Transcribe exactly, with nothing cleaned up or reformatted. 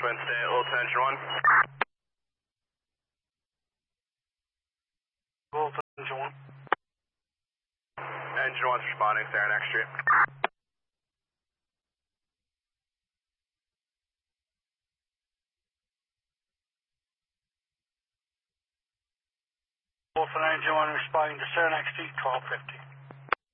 Twin State, Littleton Engine one. Littleton Engine one. Engine one's responding, Saranac Street. Littleton Engine one responding to Saranac Street, twelve fifty.